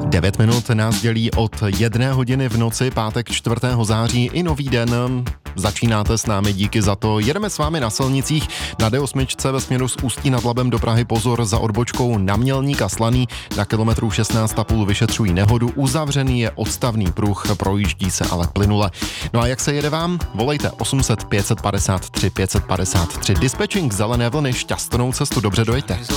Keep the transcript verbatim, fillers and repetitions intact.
devět minut nás dělí od jedné hodiny v noci, pátek čtvrtého září i nový den. Začínáte s námi, díky za to. Jedeme s vámi na silnicích na D osm ve směru z Ústí nad Labem do Prahy. Pozor, za odbočkou na Mělník a Slaný na kilometru šestnáct a půl vyšetřují nehodu. Uzavřený je odstavný pruh, projíždí se ale plynule. No a jak se jede vám? Volejte osm set pět set padesát tři pět set padesát tři. Dispečing Zelené vlny, šťastnou cestu, dobře dojďte.